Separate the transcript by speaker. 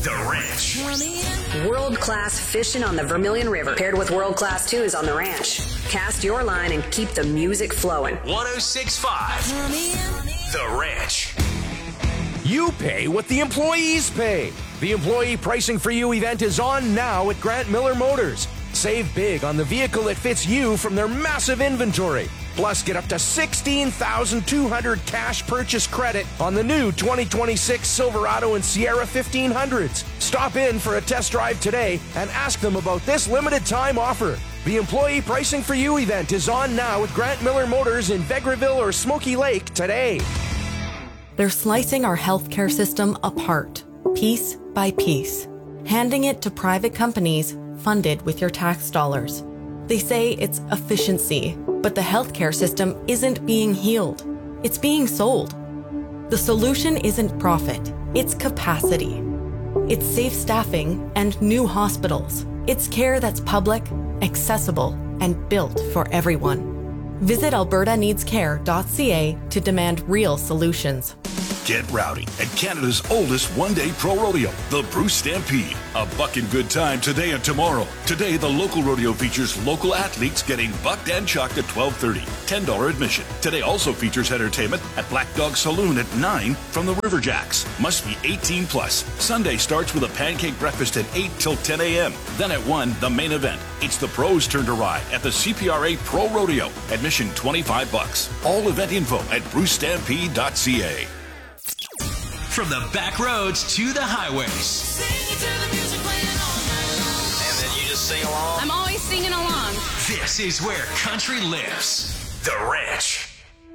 Speaker 1: The Ranch.
Speaker 2: World-class fishing on the Vermilion River, paired with world-class tunes on the ranch. Cast your line and keep the music flowing.
Speaker 1: 106.5. The Ranch.
Speaker 3: You pay what the employees pay. The Employee Pricing for You event is on now at Grant Miller Motors. Save big on the vehicle that fits you from their massive inventory. Plus, get up to $16,200 cash purchase credit on the new 2026 Silverado and Sierra 1500s. Stop in for a test drive today and ask them about this limited time offer. The Employee Pricing for You event is on now at Grant Miller Motors in Vegreville or Smoky Lake today.
Speaker 4: They're slicing our healthcare system apart, piece by piece, handing it to private companies funded with your tax dollars. They say it's efficiency, but the healthcare system isn't being healed. It's being sold. The solution isn't profit, it's capacity. It's safe staffing and new hospitals. It's care that's public, accessible, and built for everyone. Visit albertaneedscare.ca to demand real solutions.
Speaker 5: Get rowdy at Canada's oldest one-day pro rodeo, the Bruce Stampede. A bucking good time today and tomorrow. Today, the local rodeo features local athletes getting bucked and chucked at 12:30. $10 admission. Today also features entertainment at Black Dog Saloon at 9 from the Riverjacks. Must be 18 plus. Sunday starts with a pancake breakfast at 8 till 10 a.m. Then at 1, the main event. It's the pros' turn to ride at the CPRA Pro Rodeo. Admission $25. All event info at brucestampede.ca.
Speaker 1: From the back roads to the highways.
Speaker 6: And then you just sing along.
Speaker 7: I'm always singing along.
Speaker 1: This is where country lives. The Ranch.